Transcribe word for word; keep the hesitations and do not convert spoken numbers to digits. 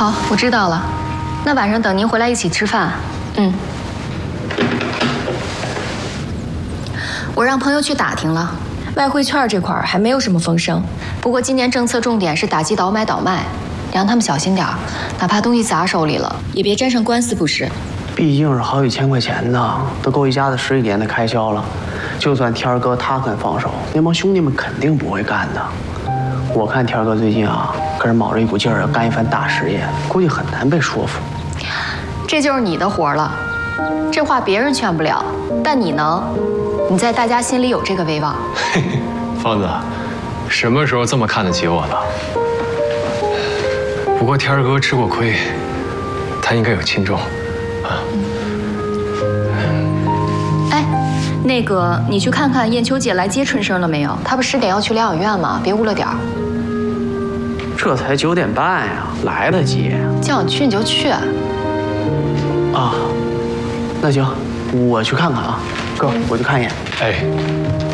好，我知道了。那晚上等您回来一起吃饭。嗯。我让朋友去打听了， 外汇券这块还没有什么风声。 不过今年政策重点是打击倒买倒卖，你让他们小心点儿，哪怕东西砸手里了，也别沾上官司不是。 毕竟是好几千块钱呢，都够一家子十几年的开销了。就算天儿哥他肯放手，那帮兄弟们肯定不会干的。我看天儿哥最近啊，跟人卯着一股劲儿要干一番大事业，估计很难被说服。 这就是你的活了，这话别人劝不了，但你能。你在大家心里有这个威望。 嘿嘿，方子，什么时候这么看得起我了？不过天儿哥吃过亏，他应该有轻重啊。 哎，那个，你去看看燕秋姐来接春生了没有？她不十点要去疗养院吗？别误了点儿。 这才九点半呀，来得及。 叫你去你就去。 啊，那行，我去看看啊。哥，我去看一眼。 哎。